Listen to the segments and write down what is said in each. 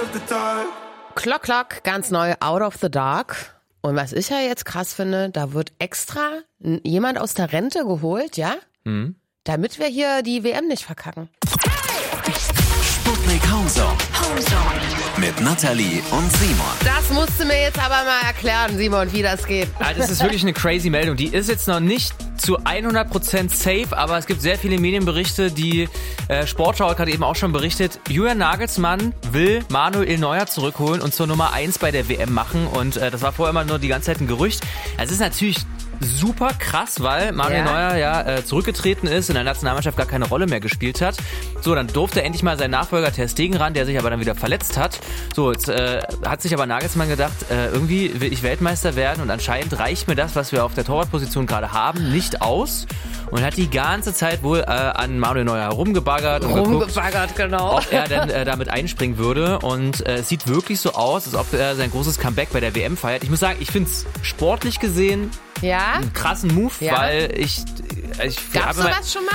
the dark. Clock, Clock, ganz neu, Out of the Dark. Und was ich ja jetzt krass finde, da wird extra jemand aus der Rente geholt, ja? Damit wir hier die WM nicht verkacken. Sputnik Homezone. Mit Nathalie und Simon. Das musst du mir jetzt aber mal erklären, Simon, wie das geht. Also das ist wirklich eine crazy Meldung. Die ist jetzt noch nicht zu 100% safe, aber es gibt sehr viele Medienberichte, die Sportschau hat gerade eben auch schon berichtet. Julian Nagelsmann will Manuel Neuer zurückholen und zur Nummer 1 bei der WM machen. Und das war vorher immer nur die ganze Zeit ein Gerücht. Es ist natürlich super krass, weil Manuel Neuer zurückgetreten ist, in der Nationalmannschaft gar keine Rolle mehr gespielt hat. So, dann durfte endlich mal sein Nachfolger Ter Stegen ran, der sich aber dann wieder verletzt hat. So, jetzt hat sich aber Nagelsmann gedacht, irgendwie will ich Weltmeister werden und anscheinend reicht mir das, was wir auf der Torwartposition gerade haben, nicht aus. Und hat die ganze Zeit wohl an Manuel Neuer herumgebaggert und geguckt, Genau. ob er denn damit einspringen würde. Und es sieht wirklich so aus, als ob er sein großes Comeback bei der WM feiert. Ich muss sagen, ich finde es sportlich gesehen einen krassen Move, weil ich Gab's sowas schon mal?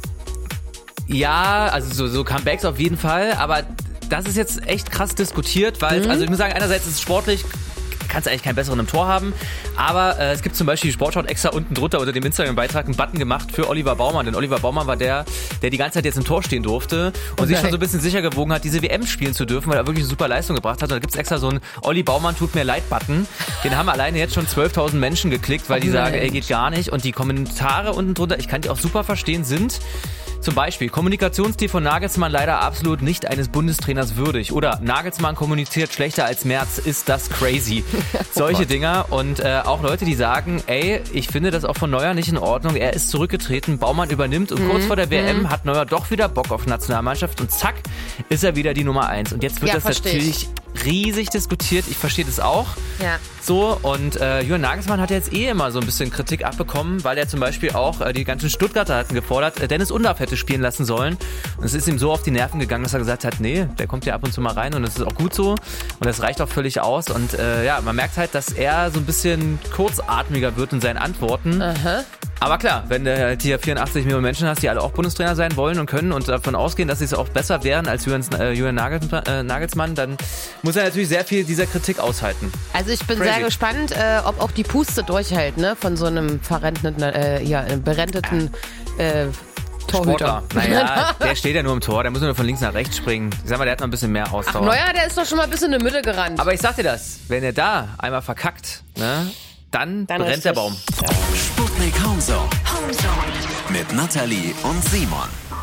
Ja, also so Comebacks auf jeden Fall, aber das ist jetzt echt krass diskutiert, weil also ich muss sagen, einerseits ist es sportlich, kannst du eigentlich keinen besseren im Tor haben, aber es gibt zum Beispiel, die Sportschau hat extra unten drunter unter dem Instagram-Beitrag einen Button gemacht für Oliver Baumann, denn Oliver Baumann war der die ganze Zeit jetzt im Tor stehen durfte und sich schon so ein bisschen sicher gewogen hat, diese WM spielen zu dürfen, weil er wirklich eine super Leistung gebracht hat. Und da gibt's extra so einen Olli Baumann tut mir leid Button, den haben alleine jetzt schon 12.000 Menschen geklickt, weil die sagen, ey, geht gar nicht. Und die Kommentare unten drunter, ich kann die auch super verstehen, sind zum Beispiel Kommunikationsstil von Nagelsmann leider absolut nicht eines Bundestrainers würdig. Oder Nagelsmann kommuniziert schlechter als Merz. Ist das crazy? Solche Dinger. Und auch Leute, die sagen, ey, ich finde das auch von Neuer nicht in Ordnung. Er ist zurückgetreten, Baumann übernimmt und kurz vor der WM hat Neuer doch wieder Bock auf Nationalmannschaft und zack, ist er wieder die Nummer 1. Und jetzt wird das natürlich riesig diskutiert. Ich verstehe das auch. Ja. So, und Julian Nagelsmann hat jetzt immer so ein bisschen Kritik abbekommen, weil er zum Beispiel auch, die ganzen Stuttgarter hatten gefordert, Dennis Undaff hätte spielen lassen sollen. Und es ist ihm so auf die Nerven gegangen, dass er gesagt hat, nee, der kommt ja ab und zu mal rein und das ist auch gut so. Und das reicht auch völlig aus. Und man merkt halt, dass er so ein bisschen kurzatmiger wird in seinen Antworten. Aber klar, wenn du halt hier 84 Millionen Menschen hast, die alle auch Bundestrainer sein wollen und können und davon ausgehen, dass sie es auch besser wären als Julian Nagelsmann, dann muss er natürlich sehr viel dieser Kritik aushalten. Also ich bin sehr gespannt, ob auch die Puste durchhält, ne, von so einem berenteten Torhüter. Naja, der steht ja nur im Tor, der muss nur von links nach rechts springen. Ich sag mal, der hat noch ein bisschen mehr Ausdauer. Ach, Neuer, der ist doch schon mal bis in die Mitte gerannt. Aber ich sag dir das, wenn er da einmal verkackt, ne, dann brennt der Baum. Sputnik Homezone. Mit Nathalie und Simon.